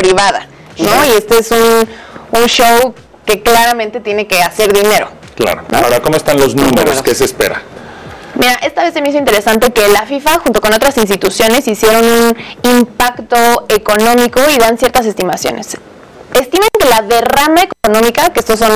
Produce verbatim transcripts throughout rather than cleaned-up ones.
privada, ¿no? Uh-huh. Y este es un, un show que claramente tiene que hacer dinero. Claro. ¿No? Ahora, ¿cómo están los números? ¿Qué se espera? Mira, esta vez se me hizo interesante que la FIFA, junto con otras instituciones, hicieron un impacto económico y dan ciertas estimaciones. Estiman que la derrama económica, que estos son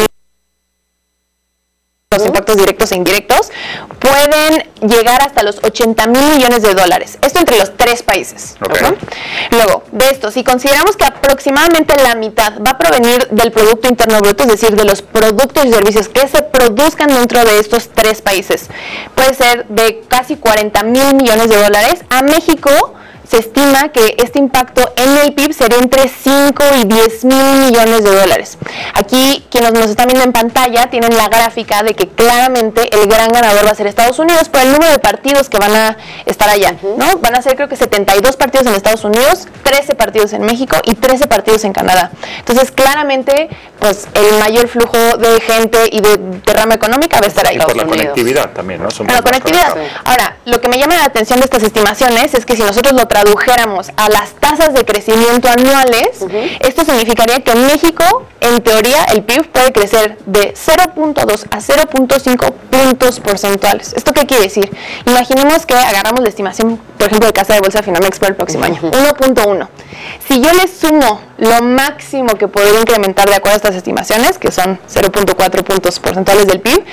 los impactos directos e indirectos, pueden llegar hasta los ochenta mil millones de dólares. Esto entre los tres países. Okay. ¿No? Luego, de esto, si consideramos que aproximadamente la mitad va a provenir del Producto Interno Bruto, es decir, de los productos y servicios que se produzcan dentro de estos tres países, puede ser de casi cuarenta mil millones de dólares. A México se estima que este impacto en el P I B sería entre cinco y diez mil millones de dólares. Aquí, quienes nos están viendo en pantalla, tienen la gráfica de que claramente el gran ganador va a ser Estados Unidos por el número de partidos que van a estar allá, ¿no? Van a ser, creo que setenta y dos partidos en Estados Unidos, trece partidos en México y trece partidos en Canadá. Entonces, claramente, pues el mayor flujo de gente y de derrama económica va a estar ahí. Y por la conectividad también, ¿no? Son la conectividad. Ahora, lo que me llama la atención de estas estimaciones es que si nosotros lo tradujéramos a las tasas de crecimiento anuales, uh-huh. esto significaría que en México, en teoría, el P I B puede crecer de cero punto dos a cero punto cinco puntos porcentuales. ¿Esto qué quiere decir? Imaginemos que agarramos la estimación, por ejemplo, de Casa de Bolsa de Finamex para el próximo uh-huh. año, uno punto uno. Si yo le sumo lo máximo que podría incrementar de acuerdo a estas estimaciones, que son cero punto cuatro puntos porcentuales del P I B,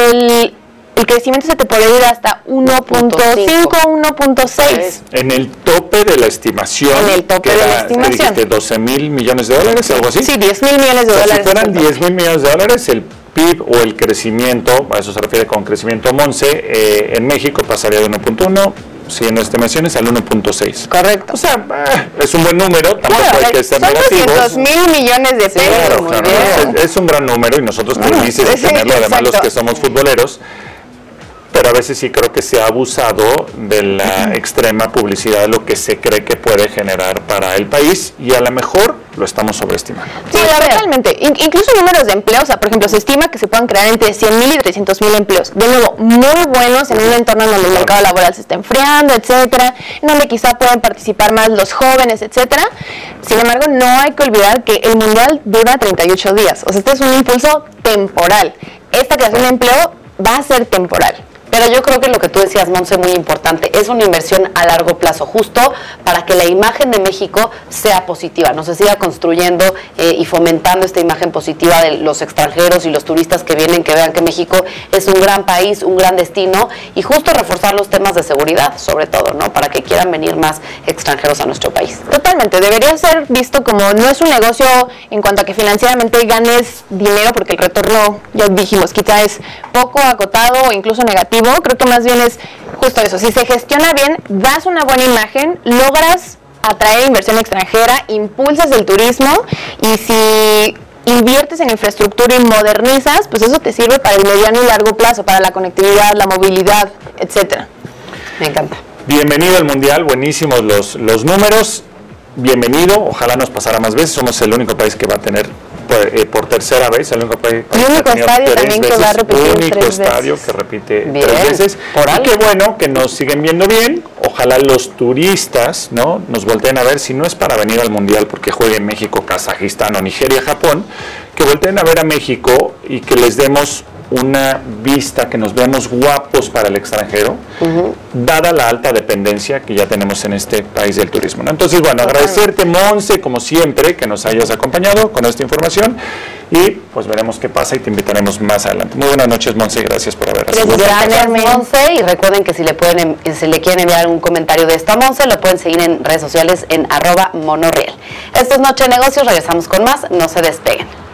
el el crecimiento se te podría ir hasta uno punto cinco, uno punto seis. En el tope de la estimación. En el tope que de era, la estimación. ¿De doce mil millones de dólares, algo así? Sí, diez mil millones de o sea, dólares. Si fueran diez mil millones de dólares, el P I B o el crecimiento, a eso se refiere con crecimiento Monse, eh, en México pasaría de uno punto uno, siguiendo estimaciones, al uno punto seis. Correcto. O sea, eh, es un buen número, tampoco claro, hay que ser son negativos. doscientos mil millones de pesos. Claro, claro, no, es, es un gran número y nosotros felices de sí, tenerlo, además exacto. los que somos futboleros. Pero a veces sí creo que se ha abusado de la extrema publicidad, lo que se cree que puede generar para el país, y a lo mejor lo estamos sobreestimando. Sí, totalmente. In- incluso números de empleo, o sea, por ejemplo, se estima que se puedan crear entre cien mil y trescientos mil empleos. De nuevo, muy buenos en un entorno en donde el mercado laboral se está enfriando, etcétera, en donde quizá puedan participar más los jóvenes, etcétera. Sin embargo, no hay que olvidar que el Mundial dura treinta y ocho días. O sea, este es un impulso temporal. Esta creación de empleo va a ser temporal. Pero yo creo que lo que tú decías, Monse, muy importante, es una inversión a largo plazo, justo para que la imagen de México sea positiva, no se siga construyendo eh, y fomentando esta imagen positiva de los extranjeros y los turistas que vienen, que vean que México es un gran país, un gran destino, y justo reforzar los temas de seguridad, sobre todo, ¿no? Para que quieran venir más extranjeros a nuestro país. Totalmente, debería ser visto como no es un negocio en cuanto a que financieramente ganes dinero, porque el retorno, ya dijimos, quizá es poco acotado o incluso negativo. Creo que más bien es justo eso, si se gestiona bien, das una buena imagen, logras atraer inversión extranjera, impulsas el turismo, y si inviertes en infraestructura y modernizas, pues eso te sirve para el mediano y largo plazo, para la conectividad, la movilidad, etcétera. Me encanta. Bienvenido al Mundial, buenísimos los, los números, bienvenido, ojalá nos pasara más veces, somos el único país que va a tener por, eh, por tercera vez, el único país el único que estadio también veces, que va a repetir único tres estadio veces. que repite Bien, tres veces, y qué bueno que nos siguen viendo bien, ojalá los turistas, ¿no?, nos volteen a ver, si no es para venir al Mundial porque juegue México, Kazajistán o Nigeria, Japón, que volteen a ver a México y que les demos una vista, que nos veamos guapos para el extranjero, uh-huh. dada la alta dependencia que ya tenemos en este país del turismo, ¿no? Entonces, bueno, agradecerte, Monse, como siempre, que nos hayas acompañado con esta información, y pues veremos qué pasa y te invitaremos más adelante. Muy buenas noches, Monse, y gracias por haber asistido. Gracias, Monse, y recuerden que si le pueden si le quieren enviar un comentario de esto a Monse, lo pueden seguir en redes sociales en arroba monorriel. Esto es Noche de Negocios, regresamos con más, no se despeguen.